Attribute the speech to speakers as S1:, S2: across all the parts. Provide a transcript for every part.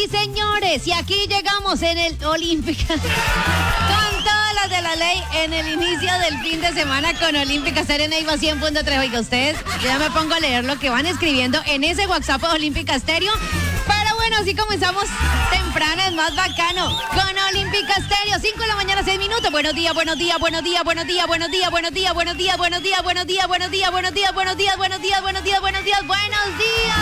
S1: Sí, señores, y aquí llegamos en el Olímpica con todas las de la ley en el inicio del fin de semana con Olímpica Estéreo en Neiva 100.3. Oiga, ustedes, yo ya me pongo a leer lo que van escribiendo en ese WhatsApp de Olímpica Estéreo. Pero bueno, así comenzamos temprano, es más bacano, con Olímpica Estéreo, 5 de la mañana, 6 minutos. Buenos días, buenos días, buenos días, buenos días, buenos días, buenos días, buenos días, buenos días, buenos días, buenos días, buenos días, buenos días, buenos días, buenos días, buenos días, buenos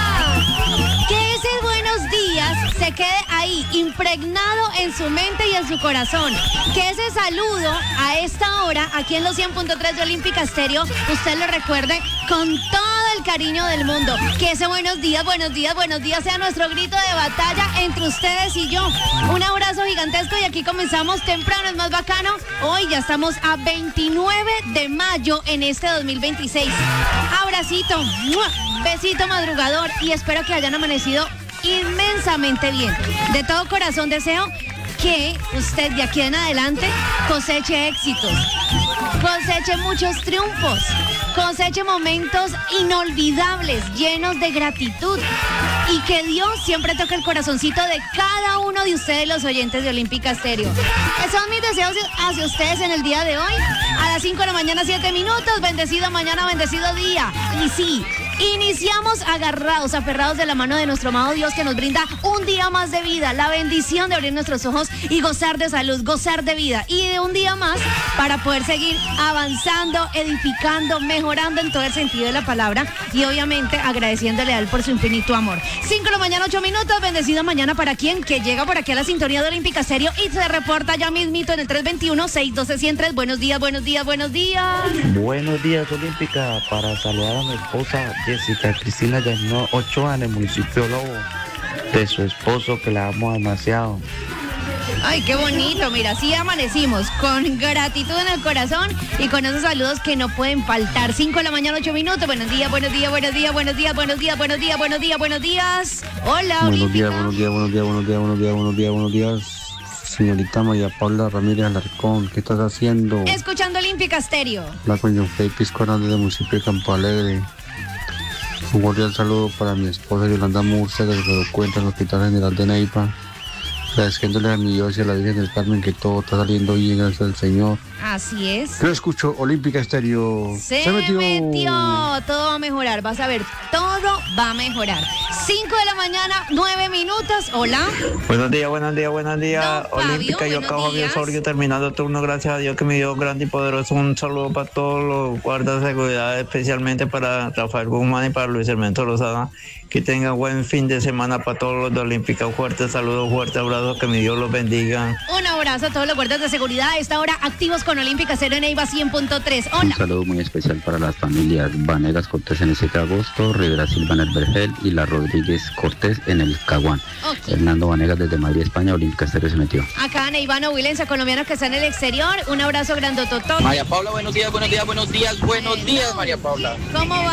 S1: días. Que ese buenos días se quede ahí, impregnado en su mente y en su corazón. Que ese saludo a esta hora, aquí en los 100.3 de Olímpica Estéreo, usted lo recuerde con todo el cariño del mundo. Que ese buenos días, buenos días, buenos días sea nuestro grito de batalla entre ustedes y yo. Un abrazo gigantesco y aquí comenzamos temprano, es más bacano. Hoy ya estamos a 29 de mayo en este 2026. Abracito, besito madrugador y espero que hayan amanecido inmensamente bien. De todo corazón deseo que usted de aquí en adelante coseche éxitos, coseche muchos triunfos, coseche momentos inolvidables, llenos de gratitud y que Dios siempre toque el corazoncito de cada uno de ustedes, los oyentes de Olímpica Estéreo. Esos son mis deseos hacia ustedes en el día de hoy. A las 5 de la mañana, 7 minutos. Bendecido mañana, bendecido día. Y sí, iniciamos agarrados, aferrados de la mano de nuestro amado Dios que nos brinda un día más de vida, la bendición de abrir nuestros ojos y gozar de salud, gozar de vida y de un día más para poder seguir avanzando, edificando, mejorando en todo el sentido de la palabra y obviamente agradeciéndole a Él por su infinito amor. 5 de la mañana, 8 minutos, bendecido mañana para quien que llega por aquí a la sintonía de Olímpica Estéreo y se reporta ya mismito en el 321-612-103. Buenos días, buenos días, buenos días.
S2: Buenos días, Olímpica, para saludar a mi esposa Jessica Cristina Llano Ochoa en el municipio de Lobo, de su esposo que la amo demasiado.
S1: Ay, qué bonito, mira, así amanecimos, con gratitud en el corazón y con esos saludos que no pueden faltar. 5 de la mañana, 8 minutos, buenos días, buenos días, buenos días, buenos días, buenos días, buenos días, buenos días, buenos días. Hola,
S2: buenos días,
S1: Olímpica.
S2: buenos días, buenos días, buenos días, buenos días, buenos días, buenos días. Señorita María Paula Ramírez Alarcón, ¿qué estás haciendo?
S1: Escuchando Olímpica Estéreo.
S2: La coño Fey Piscorán del municipio de Campo Alegre. Un cordial saludo para mi esposa Yolanda Murcia, que se lo cuenta en el Hospital General de Neiva. Agradeciéndole a mi Dios y a la Virgen del Carmen que todo está saliendo bien, gracias al Señor.
S1: Así es.
S2: Yo escucho Olímpica Estéreo.
S1: Se metió. Todo va a mejorar, vas a ver, todo va a mejorar. 5 de la mañana, 9 minutos. Hola.
S3: Buenos días, buenos días, buenos días.
S1: Don Fabio,
S3: Olímpica, yo acabo
S1: buenos
S3: Fabio
S1: días.
S3: Osorio terminando el turno, gracias a Dios que me dio grande y poderoso. Un saludo para todos los guardas de seguridad, especialmente para Rafael Guzmán y para Luis Hermento Lozada. Que tengan buen fin de semana para todos los de Olímpica. Un fuerte saludo, fuerte abrazo, que mi Dios los bendiga.
S1: Un abrazo a todos los guardias de seguridad a esta hora activos con Olímpica Estéreo en Neiva 100.3.
S4: Un
S1: Hola.
S4: saludo muy especial para las familias Vanegas Cortés en el 7 de agosto, Rivera Silva en el Vergel y la Rodríguez Cortés en el Caguán.
S1: Ok.
S4: Hernando Vanegas desde Madrid, España, Olímpica Estéreo se metió.
S1: Acá Neivano Wilenza, colombiano que está en el exterior. Un abrazo grandototón.
S5: María Paula, buenos días, buenos días, buenos días, buenos días, María Paula.
S1: ¿Cómo va?